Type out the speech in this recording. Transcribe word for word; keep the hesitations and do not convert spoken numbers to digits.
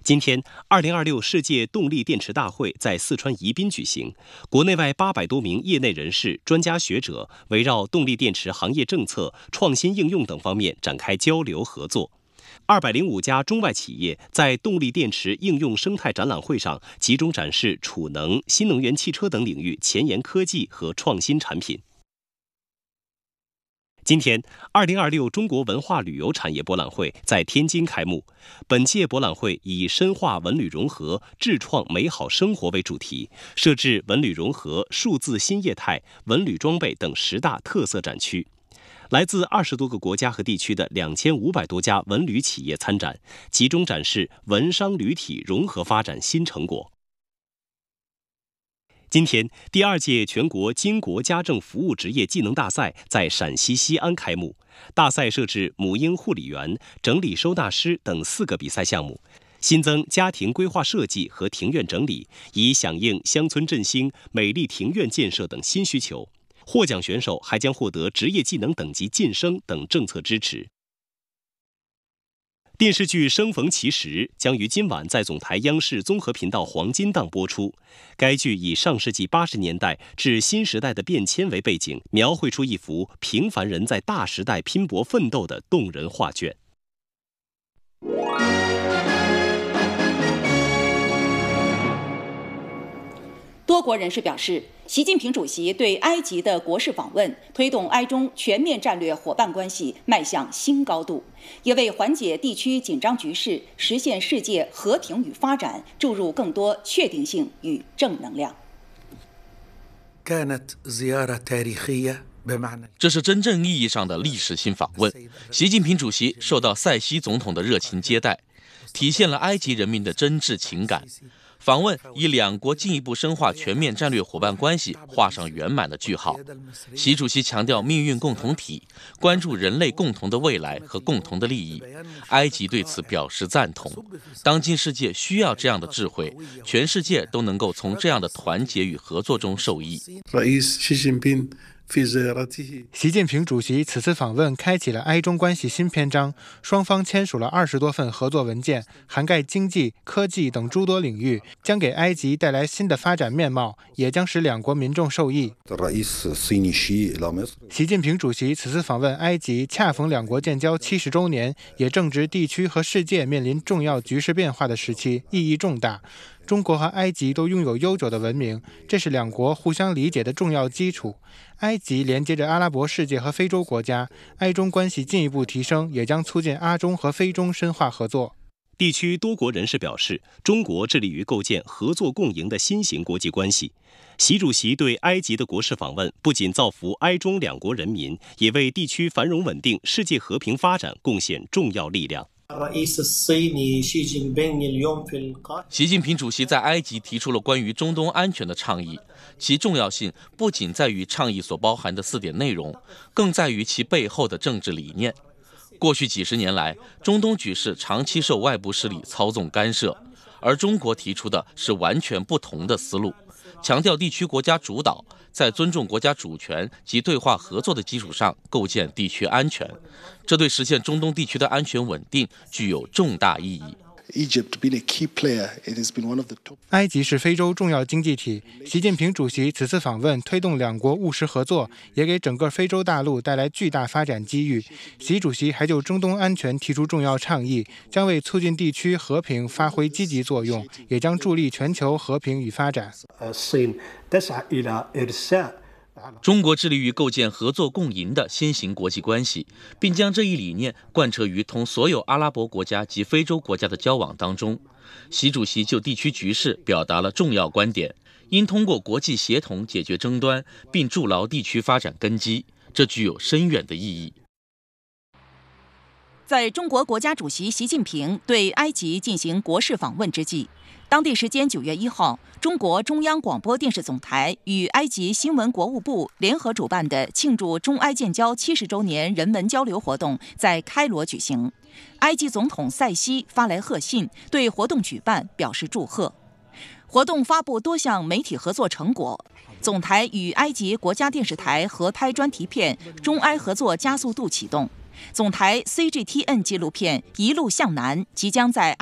今天，二零二六世界动力电池大会在四川宜宾举行，国内外八百多名业内人士、专家学者围绕动力电池行业政策、创新应用等方面展开交流合作。二百零五家中外企业在动力电池应用生态展览会上集中展示储能、新能源汽车等领域前沿科技和创新产品。今天，二零二六中国文化旅游产业博览会在天津开幕。本届博览会以深化文旅融合、智创美好生活为主题，设置文旅融合、数字新业态、文旅装备等十大特色展区。来自二十多个国家和地区的两千五百多家文旅企业参展，集中展示文商旅体融合发展新成果。今天，第二届全国经国家政服务职业技能大赛在陕西西安开幕。大赛设置母婴护理员、整理收纳师等四个比赛项目，新增家庭规划设计和庭院整理，以响应乡村振兴、美丽庭院建设等新需求。获奖选手还将获得职业技能等级晋升等政策支持。电视剧《生逢其时》将于今晚在总台央视综合频道黄金档播出。该剧以上世纪八十年代至新时代的变迁为背景，描绘出一幅平凡人在大时代拼搏奋斗的动人画卷。 多国人士表示，习近平主席对埃及的国事访问，推动埃中全面战略伙伴关系迈向新高度，也为缓解地区紧张局势、实现世界和平与发展注入更多确定性与正能量。 这是真正意义上的历史性访问。习近平主席受到塞西总统的热情接待，体现了埃及人民的真挚情感。访问以两国进一步深化全面战略伙伴关系画上圆满的句号。习主席强调命运共同体，关注人类共同的未来和共同的利益。埃及对此表示赞同。当今世界需要这样的智慧，全世界都能够从这样的团结与合作中受益。 习近平主席此次访问开启了埃中关系新篇章，双方签署了二十多份合作文件，涵盖经济、科技等诸多领域，将给埃及带来新的发展面貌，也将使两国民众受益。习近平主席此次访问埃及，恰逢两国建交七十周年，也正值地区和世界面临重要局势变化的时期，意义重大。中国和埃及都拥有悠久的文明，这是两国互相理解的重要基础。埃及连接着阿拉伯世界和非洲国家，埃中关系进一步提升，也将促进阿中和非中深化合作。 地区多国人士表示，中国致力于构建合作共赢的新型国际关系。习主席对埃及的国事访问，不仅造福埃中两国人民，也为地区繁荣稳定、世界和平发展贡献重要力量。 习近平主席在埃及提出了关于中东安全的倡议，其重要性不仅在于倡议所包含的四点内容，更在于其背后的政治理念。过去几十年来，中东局势长期受外部势力操纵干涉，而中国提出的是完全不同的思路，强调地区国家主导，在尊重国家主权及对话合作的基础上构建地区安全，这对实现中东地区的安全稳定具有重大意义。 埃及是非洲重要经济体，习近平主席此次访问推动两国务实合作，也给整个非洲大陆带来巨大发展机遇。习主席还就中东安全提出重要倡议，将为促进地区和平发挥积极作用，也将助力全球和平与发展。 中国致力于构建合作共赢的新型国际关系，并将这一理念贯彻于同所有阿拉伯国家及非洲国家的交往当中。习主席就地区局势表达了重要观点，应通过国际协同解决争端，并筑牢地区发展根基，这具有深远的意义。 在中国国家主席习近平对埃及进行国事访问之际，当地时间九月一号，中国中央广播电视总台与埃及新闻国务部联合主办的庆祝中埃建交七十周年人文交流活动在开罗举行。埃及总统塞西发来贺信，对活动举办表示祝贺。活动发布多项媒体合作成果，总台与埃及国家电视台合拍专题片《中埃合作加速度启动》，总台 C G T N 纪录片《一路向南》即将在